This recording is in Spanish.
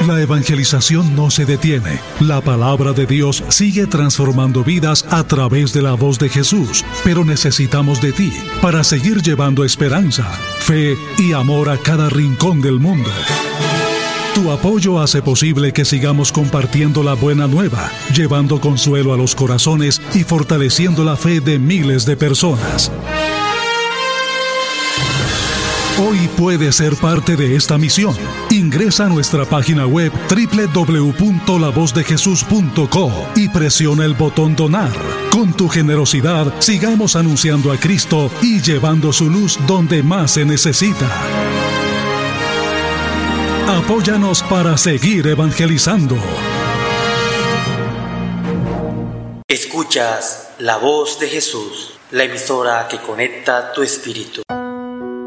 La evangelización no se detiene. La palabra de Dios sigue transformando vidas a través de la voz de Jesús, pero necesitamos de ti para seguir llevando esperanza, fe y amor a cada rincón del mundo. Tu apoyo hace posible que sigamos compartiendo la buena nueva, llevando consuelo a los corazones y fortaleciendo la fe de miles de personas. Hoy puedes ser parte de esta misión. Ingresa a nuestra página web www.lavozdejesús.co y presiona el botón Donar. Con tu generosidad, sigamos anunciando a Cristo y llevando su luz donde más se necesita. Apóyanos para seguir evangelizando. Escuchas La Voz de Jesús, la emisora que conecta tu espíritu.